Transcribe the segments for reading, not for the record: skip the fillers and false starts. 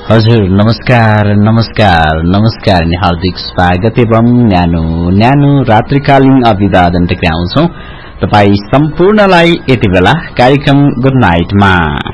हजुर नमस्कार नमस्कार नमस्कार नि हार्दिक स्वागत एवं न्यानो रात्रिकालीन अभिवादन टक्राउँछौ तपाई सम्पूर्णलाई यति बेला कार्यक्रम गुड नाइटमा।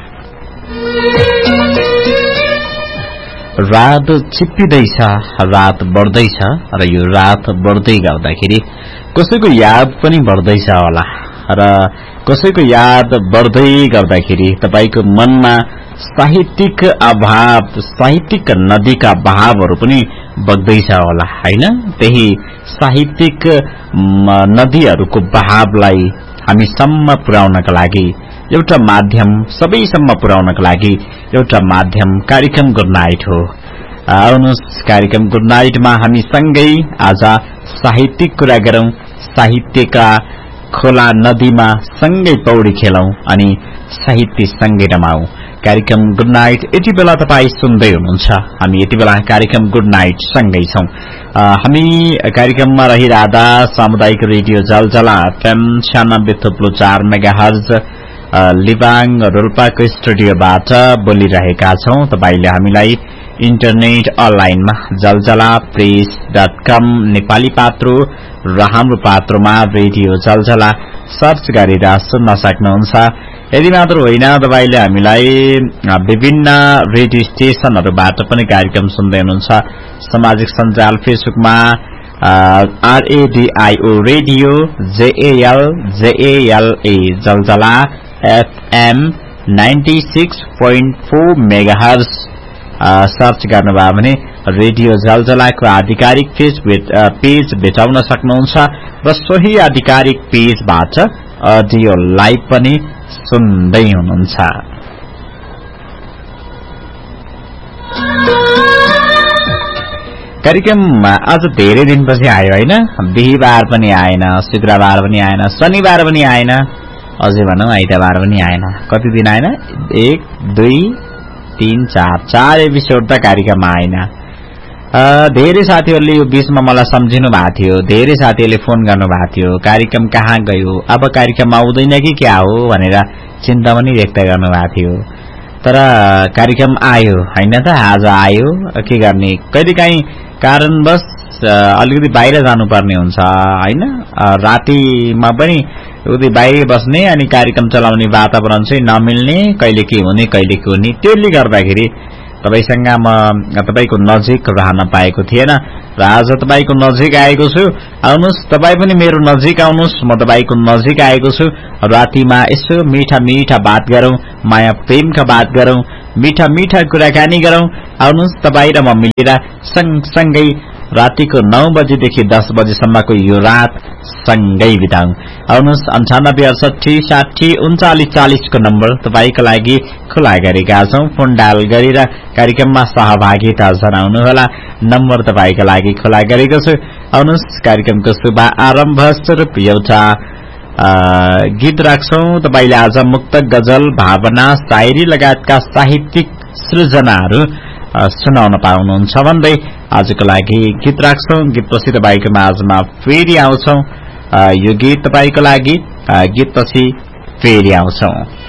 रात छिप्पिँदैछ, रात बढ्दैछ र यो रात बढ्दै गर्दाखेरि कसैको याद पनि बढ्दैछ होला र कसैको याद बढ्दै गर्दाखेरि तपाईको मनमा साहित्यिक अभाव, साहित्यिक नदीका भावहरू पनि बग्दैछ होला हैन। त्यही साहित्यिक नदीहरूको बहावलाई हामीसम्म पुर्याउनका लागि एउटा माध्यम, सबैसम्म पुर्याउनका लागि एउटा माध्यम कार्यक्रम गुड नाइट हो। आउनुहोस् कार्यक्रम गुड नाइटमा हामी सँगै आज साहित्यिक कुरा गरौं, साहित्यका खोला नदीमा सँगै पौडी खेलौं अनि साहित्य सँगै रमाऊ। कार्यक्रम गुड नाइट यति बेला तपाई सुन्दै हुनुहुन्छ। हामी यति बेला कार्यक्रम गुड नाइट सँगै छौं। हामी कार्यक्रममा रहिरहँदा सामुदायिक रेडियो जलजला FM 96.4 मेगाहर्ज लिबाङ रोल्पाको स्टुडियोबाट बोलिरहेका छौं। तपाईले हामीलाई इन्टरनेट अनलाइनमा jaljalapres.com नेपाली पात्रो र हाम्रो पात्रोमा रेडियो जलजला सर्च गरेर सुन्न सक्नुहुन्छ। यदि मात्र होइन, तपाईले हामीलाई विभिन्न रेडियो स्टेशनहरूबाट पनि कार्यक्रम सुन्दै हुनुहुन्छ। सामाजिक सञ्जाल फेसबुकमा RADIO रेडियो JALJALA जलजला FM 96.4 मेगाहर्ज सर्च गर्नुभयो भने रेडियो जलजलाको आधिकारिक पेज भेटाउन सक्नुहुन्छ र सोही आधिकारिक पेजबाट अडियो लाइभ पनि सुन्दै हुनुहुन्छ। कार्यक्रम आज धेरै दिनपछि आयो हैन। बिहीबार पनि आएन, शुक्रबार पनि आएन, शनिबार पनि आएन, अझै भनौं आइतबार पनि आएन। कति दिन आएन? 1 2 3 4 एपिसोड त कार्यक्रममा आएन। धेरै साथीहरूले यो बीचमा मलाई सम्झिनु भएको थियो, धेरै साथीहरूले फोन गर्नु भएको थियो, कार्यक्रम कहाँ गयो, अब कार्यक्रम आउँदैन कि क्या हो भनेर चिन्ता पनि व्यक्त गर्नु भएको थियो। तर कार्यक्रम आयो हैन त, आज आयो। के गर्ने, कहिलेकाहीँ कारणवश अलिकति बाहिर जानुपर्ने हुन्छ हैन। रातिमा पनि उतै बाहिर बस्ने अनि कार्यक्रम चलाउने वातावरण चाहिँ नमिल्ने, कहिले के हुने कहिले के हुने, त्यसले गर्दाखेरि तपाईसँग म तपाईको नजिक रहन पाएको थिएन र आज तपाईको नजिक आएको छु। आउनुस्, तपाई पनि मेरो नजिक आउनुस्, म तपाईको नजिक आएको छु। रातिमा यसो मीठा मीठा बात गरौं, माया प्रेमका बात गरौं, मीठा मीठा कुराकानी गरौं। आउनुस्, तपाई र म मिलेर सँगसँगै रातिको 9 बजेदेखि 10 बजेसम्मको यो रात सँगै बिताउँ। आउनुस्, 98 68 60 39 40 को नम्बर तपाईका लागि खुला गरेका छौं। फोन डायल गरेर कार्यक्रममा सहभागिता जनाउनुहोला। नम्बर तपाईका लागि खुला गरेको छु। आउनुस्, कार्यक्रमको शुभ आरम्भ स्वरूप एउटा गीत राख्छौं। तपाईले आज मुक्तक, गजल, भावना, शायरी लगायतका साहित्यिक सृजनाहरू सुनाउन पाउनुहुन्छ भन्दै आजको लागि गीत राख्छौं। गीतपछि तपाईको माझमा फेरि आउँछौं। यो गीत तपाईको लागि, गीतपछि फेरि आउँछौं।